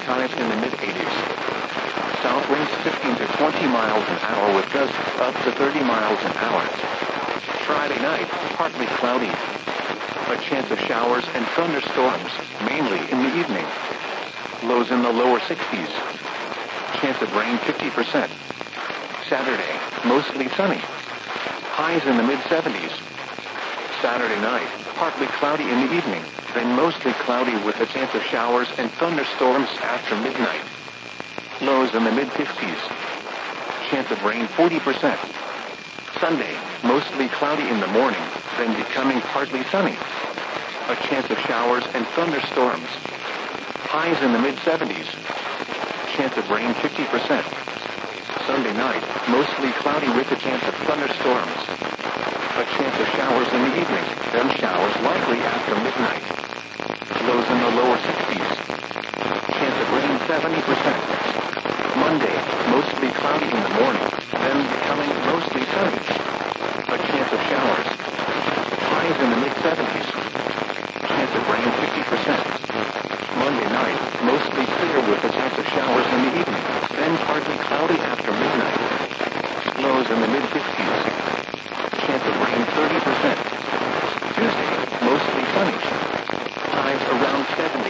highs in the mid-80s. South winds 15 to 20 miles an hour with gusts up to 30 miles an hour. Friday night, partly cloudy. A chance of showers and thunderstorms, mainly in the evening. Lows in the lower 60s. Chance of rain 50%. Saturday, mostly sunny. Highs in the mid-70s. Saturday night, partly cloudy in the evening, then mostly cloudy with a chance of showers and thunderstorms after midnight. Lows in the mid-50s. Chance of rain 40%. Sunday, mostly cloudy in the morning, then becoming partly sunny. A chance of showers and thunderstorms. Highs in the mid-70s. Chance of rain 50%. Sunday night, mostly cloudy with a chance of thunderstorms. A chance of showers in the evening, then showers likely after midnight. Lows in the lower 60s. Chance of rain 70%. Monday, mostly cloudy in the morning, then becoming mostly sunny. A chance of showers. Highs in the mid-70s. Chance of rain 50%. Monday night, mostly clear with a chance of showers in the evening, then partly cloudy after midnight. Lows in the mid-50s. Chance of rain 30%. Tuesday, mostly sunny. Highs around 70.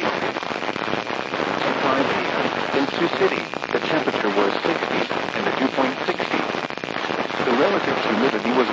At 5 p.m. in Sioux City, the temperature was 60 and the dew point 60. The relative humidity was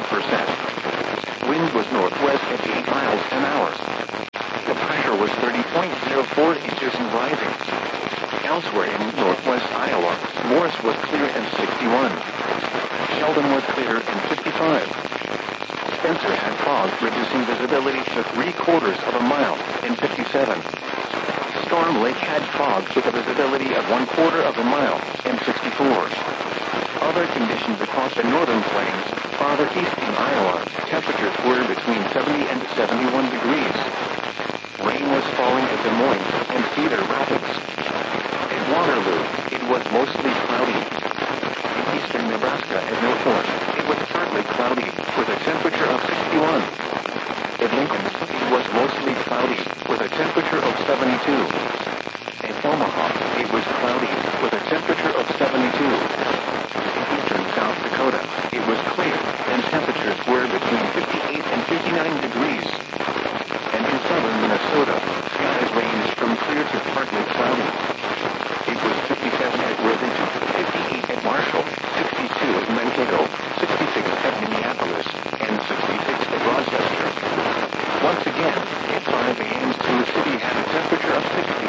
100%. Wind was northwest at 8 miles an hour. The pressure was 30.04 inches and rising. Elsewhere in northwest Iowa, Morris was clear and 61. Sheldon was clear and 55. Spencer had fog, reducing visibility to 3/4 of a mile and 57. Storm Lake had fog with a visibility of 1/4 of a mile and 64. Other conditions across the northern plains, farther east in Iowa, temperatures were between 70 and 71 degrees. Rain was falling at Des Moines and Cedar Rapids. At Waterloo, it was mostly cloudy. In eastern Nebraska at Milford, it was partly cloudy with a temperature of 61. At Lincoln, it was mostly cloudy with a temperature of 72. At Omaha, it was cloudy with a temperature of 72. In eastern South Dakota, it was clear and temperatures were between 58 and 59 degrees. And in southern Minnesota, skies ranged from clear to partly cloudy. It was 57 at Worthington, 58 at Marshall, 62 at Mankato, 66 at Minneapolis, and 66 at Rochester. Once again, at 5 a.m. Sioux City had a temperature of 60.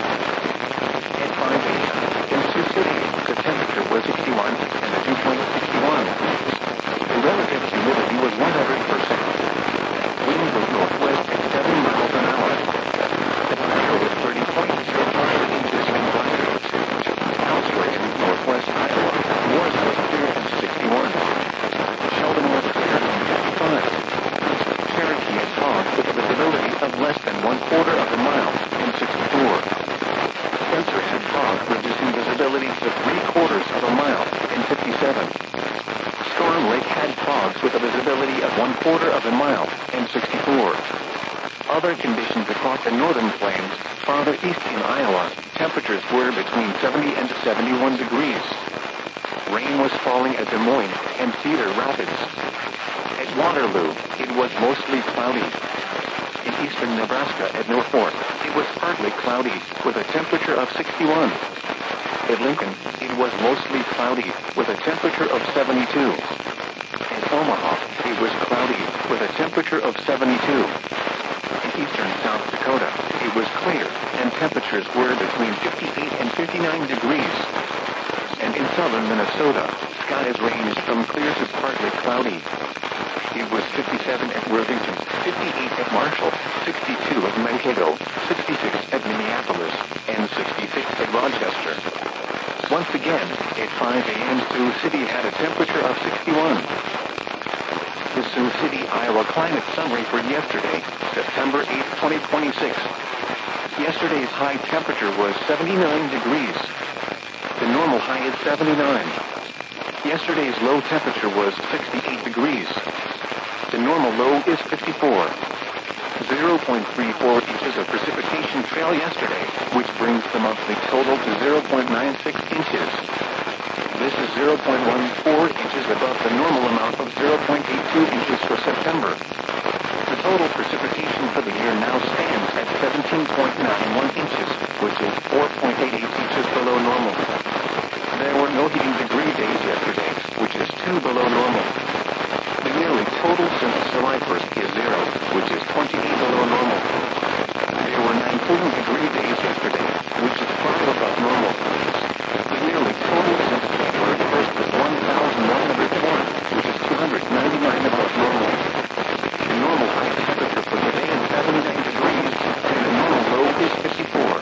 At 5 a.m. in Sioux City, the temperature was 61 and the dew point 61. The relative humidity was 100%. Wind was northwest at 7 miles an hour. The pressure was 30.05 inches and rising. Elsewhere in northwest Iowa, Morris was clear and 61. Sheldon was clear and 55. Cherokee had fog with a visibility of less than 1/4 of a mile and 64. Spencer had fog reducing visibility to 3/4 of a mile and 57. Storm Lake had fogs with a visibility of 1/4 of a mile and 64. Other conditions across the northern plains, farther east in Iowa, temperatures were between 70 and 71 degrees. Rain was falling at Des Moines and Cedar Rapids. At Waterloo, it was mostly cloudy. In eastern Nebraska at Milford, it was partly cloudy with a temperature of 61. At Lincoln, it was mostly cloudy with a temperature of 72. At Omaha, it was cloudy with a temperature of 72. In eastern South Dakota, it was clear and temperatures were between 58 and 59 degrees. And in southern Minnesota, skies ranged from clear to partly cloudy. It was 57 at Worthington, 58 at Marshall, 62 at Mankato, 66 at Minneapolis, and 66 at Rochester. Once again, at 5 a.m. Sioux City had a temperature of 61. The Sioux City, Iowa climate summary for yesterday, September 8, 2026. Yesterday's high temperature was 79 degrees. The normal high is 79. Yesterday's low temperature was 68 degrees. The normal low is 54. 0.34 inches of precipitation fell yesterday, which brings the monthly total to 0.96 inches. This is 0.14